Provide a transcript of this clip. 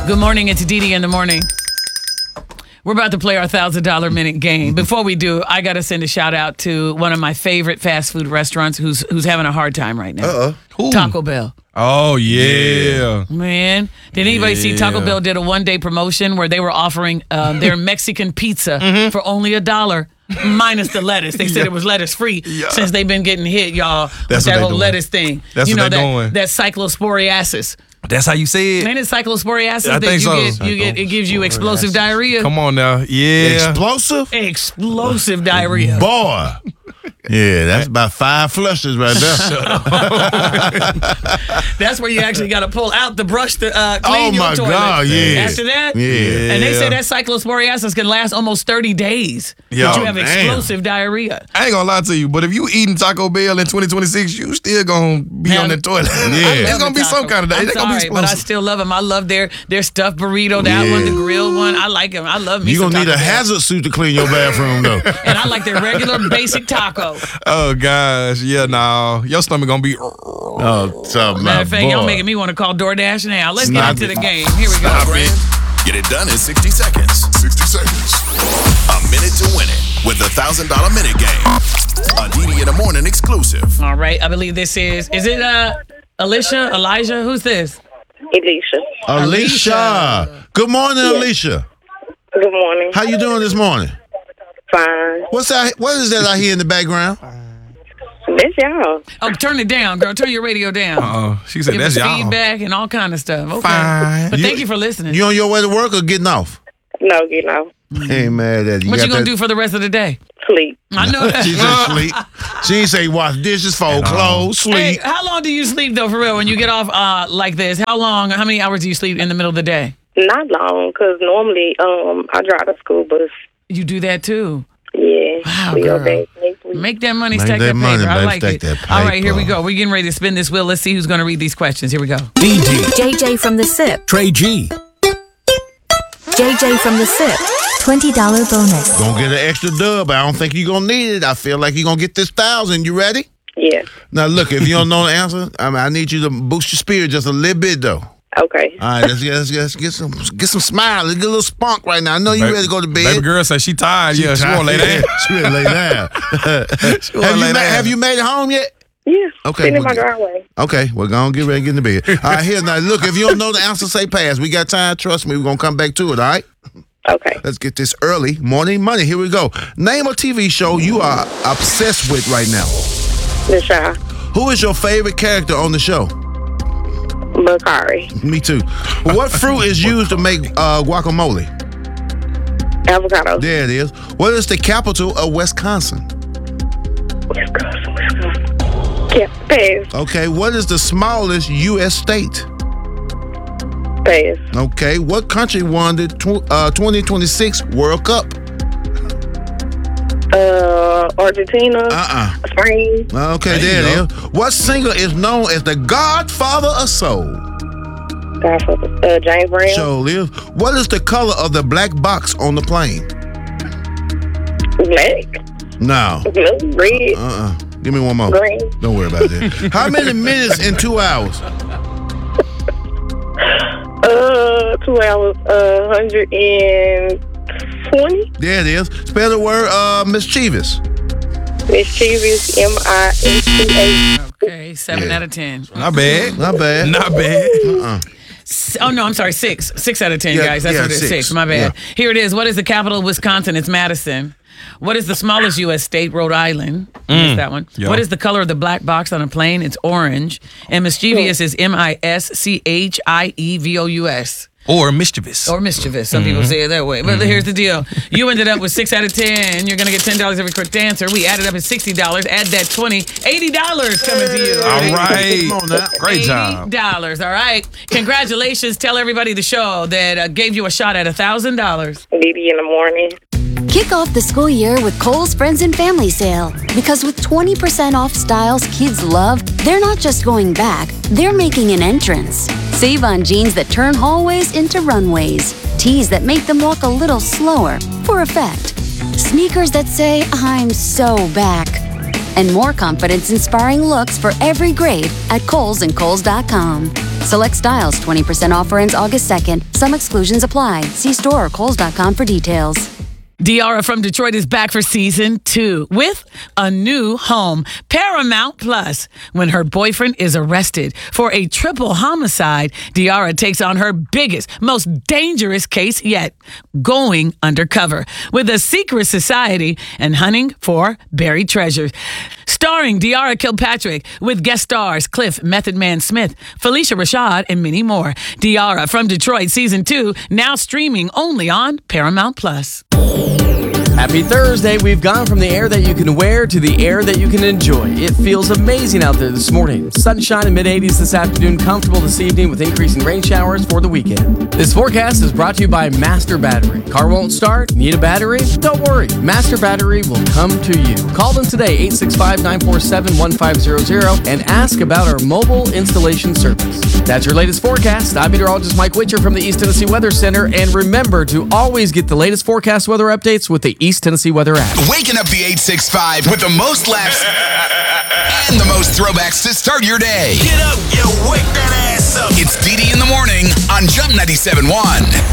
Good morning. It's Dee Dee in the morning. We're about to play our $1,000 minute game. Before we do, I got to send a shout out to one of my favorite fast food restaurants who's having a hard time right now. Taco Bell. Oh, yeah. Man, did anybody see Taco Bell did a one-day promotion where they were offering their Mexican pizza for only $1 minus the lettuce. They said it was lettuce-free since they've been getting hit, y'all, with that whole lettuce thing. That's what they're doing. That cyclosporiasis. That's how you say it? Ain't it cyclosporiasis I think so. It gives you explosive diarrhea? Come on now. Yeah. Explosive? Explosive diarrhea. Boy. Yeah, that's about 5 flushes right there. That's where you actually got to pull out the brush to clean your toilet. Oh, my God, yeah. After that? Yeah. And they say that cyclosporiasis can last almost 30 days. Yo, but you have damn. explosive diarrhea. I ain't gonna lie to you, but if you eating Taco Bell in 2026, you still gonna be on the toilet. Yeah. It's gonna be some kind of day. I'm It's gonna be sorry, but I explosive. still love them. I love their stuffed burrito, that one, the grilled one. I like them. I love me You're some going to need Taco a Bell. hazard suit to clean your bathroom, though. And I like their regular basic taco. Oh gosh, yeah, nah. Your stomach gonna be. Oh, tough, Matter of fact, y'all making me want to call DoorDash now. Let's get into the game. Here we go. Get it done in 60 seconds. 60 seconds. A minute to win it with the $1,000 minute game. A Dee Dee in the morning exclusive. All right, I believe this is it Alicia, Elijah? Who's this? Alicia. Good morning, Alicia. Good morning. How you doing this morning? Fine. What is that I hear in the background? That's y'all. Oh, turn it down, girl. Turn your radio down. She said Give that's us y'all. feedback and all kind of stuff. Okay. Fine. But thank you for listening. You on your way to work or getting off? No, getting off. Ain't mad at you. What you gonna do for the rest of the day? Sleep. I know that. She said sleep. She ain't say wash dishes, fold clothes, Hey, sleep. how long do you sleep though, for real? When you get off like this, how many hours do you sleep in the middle of the day? Not long, because normally I drive a school bus. You do that too. Yeah. Wow, We go girl. back next week. Make that money, Make stack that that money, paper. I baby, like stack it. that All right, here we paper. go. We're getting ready to spin this wheel. Let's see who's going to read these questions. Here we go. JJ from the SIP. Trey G. JJ from the SIP. $20 bonus. Gonna get an extra dub. I don't think you're gonna need it. I feel like you're gonna get this 1,000. You ready? Yeah. Now look, if you don't know the answer, I need you to boost your spirit just a little bit though. Okay. All right, let's get some smile. Let's get a little spunk right now. I know you ready to go to bed. Baby girl said she tired. Yeah, she wanna lay down. She ready to lay down. Have you made it home yet? Yeah. Okay, Sitting in well, my driveway. Okay, we're gonna get ready to get in the bed. All right, here now. Look, if you don't know the answer, say pass. We got time. Trust me, we're gonna come back to it. All right. Okay. Let's get this early morning money. Here we go. Name a TV show you are obsessed with right now. The Shy. Who is your favorite character on the show? Bakari. Me too. What fruit is used to make guacamole? Avocado. There it is. What is the capital of Wisconsin? Wisconsin. Yeah. Pass. Okay. What is the smallest U.S. state? Pass. Okay. What country won the 2026 World Cup? Argentina. Spain. Okay, there it is. What singer is known as the Godfather of Soul? James Brown. Sure is. What is the color of the black box on the plane? Black. No. Blue. Red. Give me one more. Green. Don't worry about that. How many minutes in 2 hours? 2 hours. 120. There it is. Spell the word mischievous. Mischievous. MISCH. Okay, 7 out of 10. Not bad. Not bad. Not bad. Oh, no, I'm sorry, 6. 6 out of 10, Yeah, guys. That's yeah, what it is. 6. 6, my bad. Yeah. Here it is. What is the capital of Wisconsin? It's Madison. What is the smallest U.S. state? Rhode Island. Missed that one. Yeah. What is the color of the black box on a plane? It's orange. And mischievous is MISCHIEVOUS. Or mischievous. Or mischievous. Some people say it that way. But here's the deal. You ended up with 6 out of 10. You're going to get $10 every correct answer. We added up at $60. Add that 20. $80 coming to you. All right. Come on now. Great job. $80. All right. Congratulations. Tell everybody the show that gave you a shot at $1,000. Dee Dee in the morning. Kick off the school year with Kohl's Friends and Family Sale. Because with 20% off styles kids love, they're not just going back, they're making an entrance. Save on jeans that turn hallways into runways, tees that make them walk a little slower for effect, sneakers that say, I'm so back, and more confidence-inspiring looks for every grade at Kohl's and Kohl's.com. Select styles 20% offer ends August 2nd. Some exclusions apply. See store or Kohl's.com for details. Diarra from Detroit is back for season 2 with a new home, Paramount Plus. When her boyfriend is arrested for a triple homicide, Diarra takes on her biggest, most dangerous case yet, going undercover with a secret society and hunting for buried treasures. Starring Diarra Kilpatrick with guest stars Cliff Method Man Smith, Felicia Rashad, and many more. Diarra from Detroit season 2 now streaming only on Paramount Plus. Happy Thursday. We've gone from the air that you can wear to the air that you can enjoy. It feels amazing out there this morning. Sunshine in mid-80s this afternoon, comfortable this evening with increasing rain showers for the weekend. This forecast is brought to you by Master Battery. Car won't start? Need a battery? Don't worry. Master Battery will come to you. Call them today, 865-947-1500, and ask about our mobile installation service. That's your latest forecast. I'm meteorologist Mike Witcher from the East Tennessee Weather Center, and remember to always get the latest forecast weather updates with the East Tennessee Weather app. Waking up the 865 with the most laughs and the most throwbacks to start your day. Get up, you wake that ass up. It's DD in the morning on Jump 97.1.